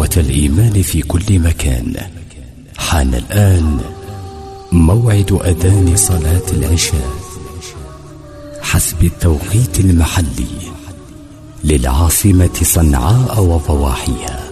إخوة الإيمان في كل مكان، حان الآن موعد أذان صلاة العشاء حسب التوقيت المحلي للعاصمة صنعاء وضواحيها.